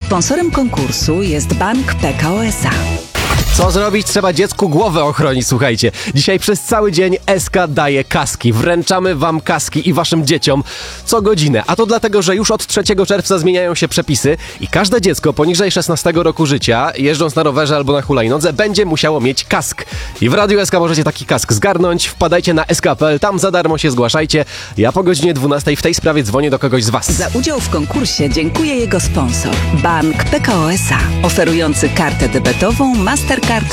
Sponsorem konkursu jest Bank Pekao S.A. Co zrobić? Trzeba dziecku głowę ochronić, słuchajcie. Dzisiaj przez cały dzień SK daje kaski. Wręczamy wam kaski i waszym dzieciom co godzinę. A to dlatego, że już od 3 czerwca zmieniają się przepisy i każde dziecko poniżej 16 roku życia, jeżdżąc na rowerze albo na hulajnodze, będzie musiało mieć kask. I w Radiu SK możecie taki kask zgarnąć. Wpadajcie na sk.pl, tam za darmo się zgłaszajcie. Ja po godzinie 12 w tej sprawie dzwonię do kogoś z was. Za udział w konkursie dziękuję jego sponsor. Bank Pekao S.A. Oferujący kartę debetową Mastercard